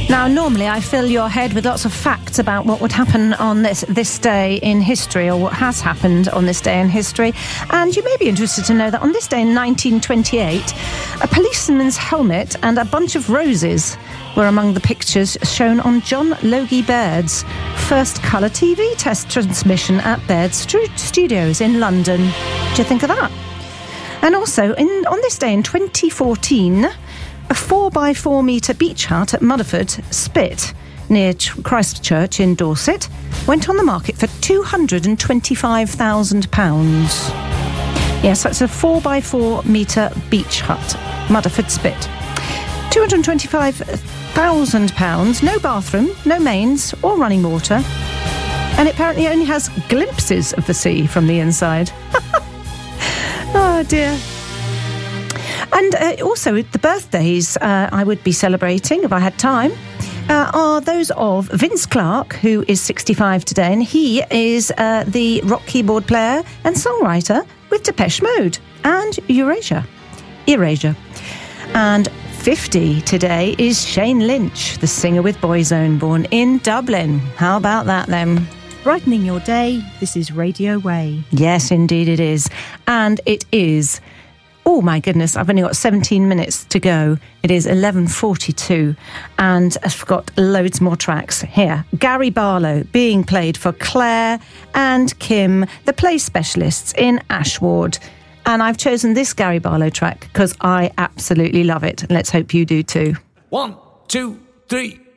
Now, normally I fill your head with lots of facts about what would happen on this day in history, or what has happened on this day in history. And you may be interested to know that on this day in 1928, a policeman's helmet and a bunch of roses were among the pictures shown on John Logie Baird's first colour TV test transmission at Baird's Studios in London. What do you think of that? And also, on this day in 2014... a 4x4 metre beach hut at Mudderford Spit, near Christchurch in Dorset, went on the market for £225,000. Yes, that's a 4x4 metre beach hut, Mudderford Spit. £225,000, no bathroom, no mains or running water, and it apparently only has glimpses of the sea from the inside. Oh dear. And also, the birthdays I would be celebrating, if I had time, are those of Vince Clarke, who is 65 today, and he is the rock keyboard player and songwriter with Depeche Mode and Erasure. And 50 today is Shane Lynch, the singer with Boyzone, born in Dublin. How about that, then? Brightening your day, this is Radio Way. Yes, indeed it is. And it is... oh my goodness, I've only got 17 minutes to go. It is 11:42 and I've got loads more tracks here. Gary Barlow being played for Claire and Kim, the play specialists in Ashward. And I've chosen this Gary Barlow track because I absolutely love it. Let's hope you do too. 1, 2, 3...